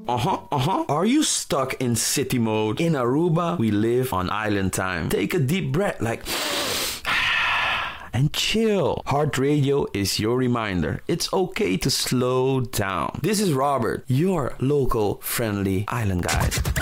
Are you stuck in city mode? In Aruba, we live on island time. Take a deep breath, like, and chill. Heart Radio is your reminder. It's okay to slow down. This is Robert, your local friendly island guide.